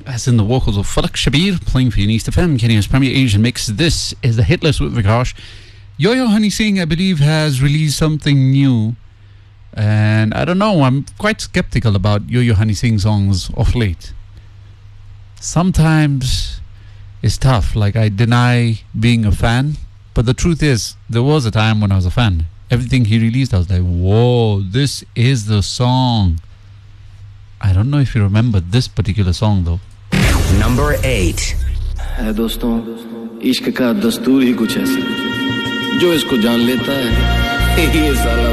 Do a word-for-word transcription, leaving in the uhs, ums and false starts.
As in the vocals of Falak Shabir, playing for East F M, Kenya's premier Asian mix. This is the hit list with Vikash. Yo-Yo Honey Singh, I believe, has released something new. And I don't know, I'm quite skeptical about Yo-Yo Honey Singh songs of late. Sometimes it's tough. Like, I deny being a fan. But the truth is, there was a time when I was a fan. Everything he released, I was like, whoa, this is the song. I don't know if you remember this particular song, though. Number eight. है दोस्तों, इश्क का दस्तूर ही कुछ ऐसा जो इसको जान लेता है ये साला